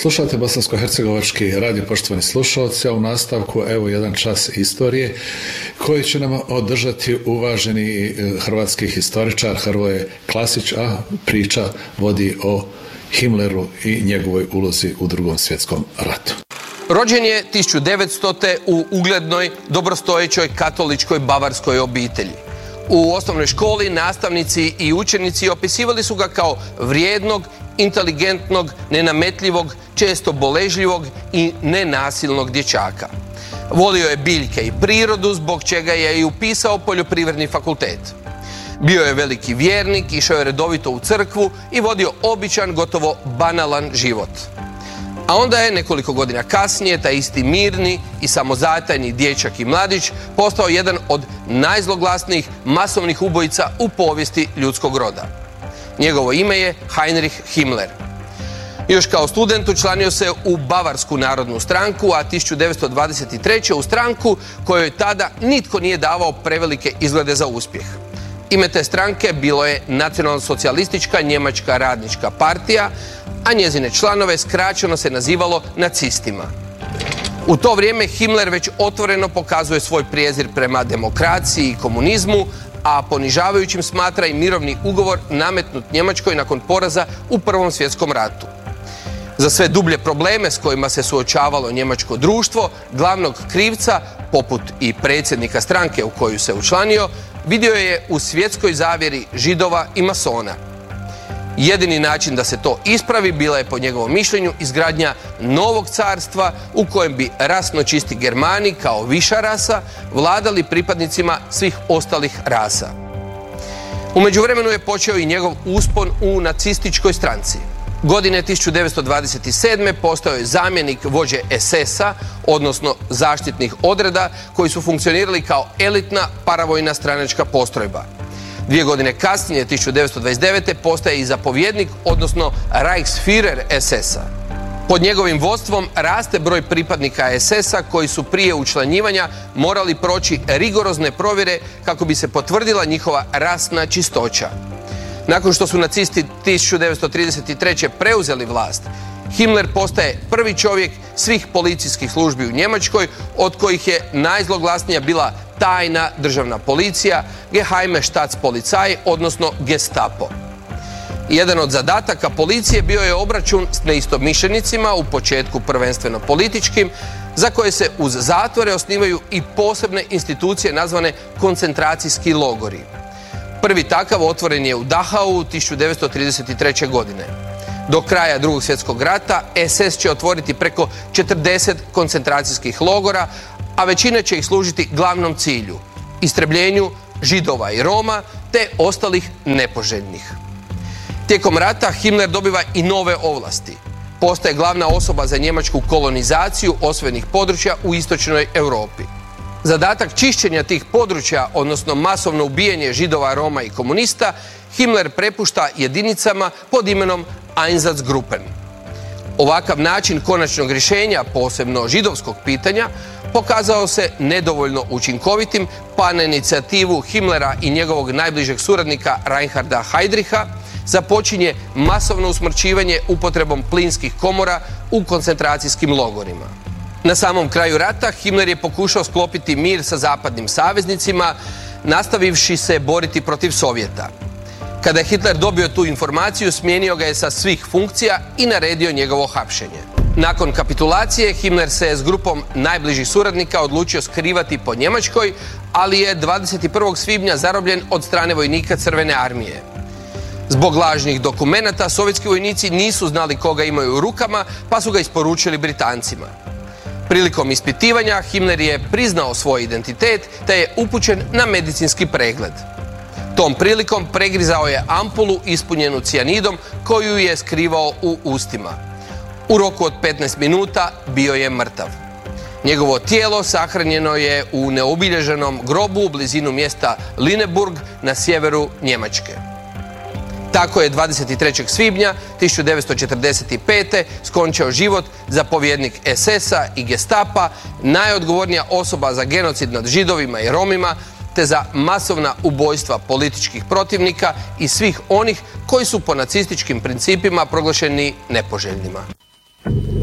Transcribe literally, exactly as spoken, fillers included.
Slušate Bosansko-hercegovački radio, poštovani slušalci, a u nastavku evo jedan čas istorije koji će nam održati uvaženi hrvatski historičar Hrvoje Klasić, a priča vodi o Himmleru i njegovoj ulozi u Drugom svjetskom ratu. Rođen je tisuću devetstote. u uglednoj, dobrostojećoj katoličkoj bavarskoj obitelji. U osnovnoj školi nastavnici i učenici opisivali su ga kao vrijednog, inteligentnog, nenametljivog, često boležljivog i nenasilnog dječaka. Volio je biljke i prirodu, zbog čega je i upisao poljoprivredni fakultet. Bio je veliki vjernik, išao je redovito u crkvu i vodio običan, gotovo banalan život. A onda je nekoliko godina kasnije taj isti mirni i samozatajni dječak i mladić postao jedan od najzloglasnijih masovnih ubojica u povijesti ljudskog roda. Njegovo ime je Heinrich Himmler. Još kao student učlanio se u Bavarsku narodnu stranku, a tisuću devetsto dvadeset treće. u stranku kojoj tada nitko nije davao prevelike izglede za uspjeh. Ime te stranke bilo je Nacionalsocijalistička njemačka radnička partija, a njezine članove skraćeno se nazivalo nacistima. U to vrijeme Himmler već otvoreno pokazuje svoj prijezir prema demokraciji i komunizmu, a ponižavajućim smatra i mirovni ugovor nametnut Njemačkoj nakon poraza u Prvom svjetskom ratu. Za sve dublje probleme s kojima se suočavalo njemačko društvo, glavnog krivca, poput i predsjednika stranke u koju se učlanio, vidio je u svjetskoj zavjeri Židova i masona. Jedini način da se to ispravi bila je po njegovom mišljenju izgradnja novog carstva u kojem bi rasno čisti Germani kao viša rasa vladali pripadnicima svih ostalih rasa. U međuvremenu je počeo i njegov uspon u nacističkoj stranci. Godine tisuću devetsto dvadeset sedme. postao je zamjenik vođe es es a, odnosno zaštitnih odreda, koji su funkcionirali kao elitna paravojna stranačka postrojba. Dvije godine kasnije, tisuću devetsto dvadeset devete. postaje i zapovjednik, odnosno Reichsführer es es a. Pod njegovim vodstvom raste broj pripadnika es es a koji su prije učlanjivanja morali proći rigorozne provjere kako bi se potvrdila njihova rasna čistoća. Nakon što su nacisti tisuću devetsto trideset treće. preuzeli vlast, Himmler postaje prvi čovjek svih policijskih službi u Njemačkoj, od kojih je najzloglasnija bila tajna državna policija, Geheime Staatspolizei, odnosno Gestapo. Jedan od zadataka policije bio je obračun s neistomišljenicima, u početku prvenstveno političkim, za koje se uz zatvore osnivaju i posebne institucije nazvane koncentracijski logori. Prvi takav otvoren je u Dachau tisuću devetsto trideset treće. godine. Do kraja Drugog svjetskog rata es es će otvoriti preko četrdeset koncentracijskih logora, a većina će ih služiti glavnom cilju – istrebljenju Židova i Roma te ostalih nepoželjnih. Tijekom rata Himmler dobiva i nove ovlasti. Postaje glavna osoba za njemačku kolonizaciju osvojenih područja u istočnoj Europi. Zadatak čišćenja tih područja, odnosno masovno ubijanje Židova, Roma i komunista, Himmler prepušta jedinicama pod imenom Einsatzgruppen. Ovakav način konačnog rješenja, posebno židovskog pitanja, pokazao se nedovoljno učinkovitim, pa na inicijativu Himmlera i njegovog najbližeg suradnika Reinharda Heydricha započinje masovno usmrćivanje upotrebom plinskih komora u koncentracijskim logorima. Na samom kraju rata Himmler je pokušao sklopiti mir sa zapadnim saveznicima, nastavivši se boriti protiv Sovjeta. Kada je Hitler dobio tu informaciju, smijenio ga je sa svih funkcija i naredio njegovo hapšenje. Nakon kapitulacije, Himmler se s grupom najbližih suradnika odlučio skrivati po Njemačkoj, ali je dvadeset prvog svibnja zarobljen od strane vojnika Crvene armije. Zbog lažnih dokumenata, sovjetski vojnici nisu znali koga imaju u rukama, pa su ga isporučili Britancima. Prilikom ispitivanja Himmler je priznao svoj identitet te je upućen na medicinski pregled. Tom prilikom pregrizao je ampulu ispunjenu cijanidom koju je skrivao u ustima. U roku od petnaest minuta bio je mrtav. Njegovo tijelo sahranjeno je u neobilježenom grobu u blizinu mjesta Lüneburg na sjeveru Njemačke. Tako je dvadeset trećeg svibnja tisuću devetsto četrdeset pete. skončao život zapovjednik es es a i Gestapa, najodgovornija osoba za genocid nad Židovima i Romima, te za masovna ubojstva političkih protivnika i svih onih koji su po nacističkim principima proglašeni nepoželjnima. Hvala.